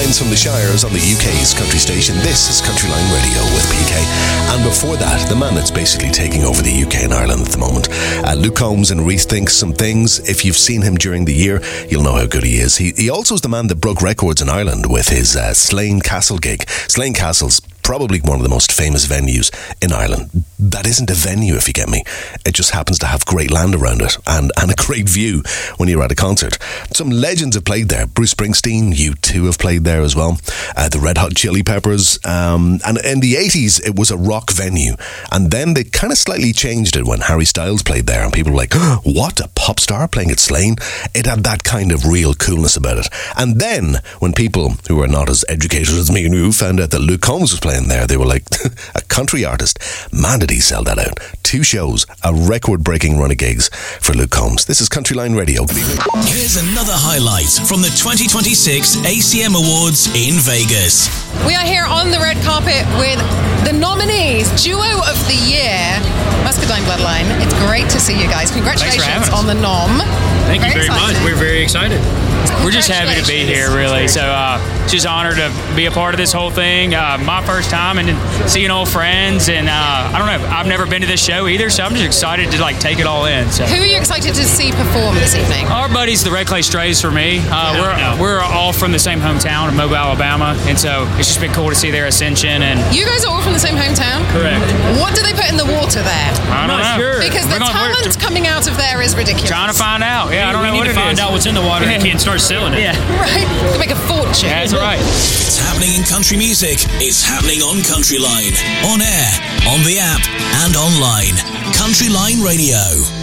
tunes from the Shires on the UK's country station. This is Country Line Radio with PK. And before that, the man that's basically taking over the UK and Ireland at the moment, Luke Combs and Rethinks Some Things. If you've seen him during the year, you'll know how good he is. He also is the man that broke records in Ireland with his Slane Castle gig. Slane Castle's probably one of the most famous venues in Ireland. That isn't a venue, if you get me. It just happens to have great land around it and a great view when you're at a concert. Some legends have played there. Bruce Springsteen, U2 have played there as well. The Red Hot Chili Peppers. And in the 80s, it was a rock venue. And then they kind of slightly changed it when Harry Styles played there. And people were like, oh, what? A pop star playing at Slane? It had that kind of real coolness about it. And then when people who were not as educated as me and you found out that Luke Combs was playing there, they were like, a country artist. Man, did he sell that out. 2 shows, a record-breaking run of gigs for Luke Combs. This is Country Line Radio. Here's another highlight from the 2026 ACM Awards in Vegas. We are here on the red carpet with the nominees, Duo of the Year, Muscadine Bloodline. It's great to see you guys. Congratulations on the nom. Thank you very much. We're very excited. We're just happy to be here, really. So, just honored to be a part of this whole thing. My first time and seeing old friends, and I don't know, I've never been to this show either, so I'm just excited to take it all in. So. Who are you excited to see perform this evening? Our buddies, the Red Clay Strays, for me. We're all from the same hometown of Mobile, Alabama, and so it's just been cool to see their ascension. And you guys are all from the same hometown? Correct. What do they put in the water there? I don't know. Sure. Because the talent coming out of there is ridiculous. Trying to find out. Yeah, I don't know what it is. We need to find out what's in the water and start selling it. Yeah. Right. To make a fortune. That's right. It's happening in country music. It's happening on Country Line. On air, on the app, and online. Country Line Radio.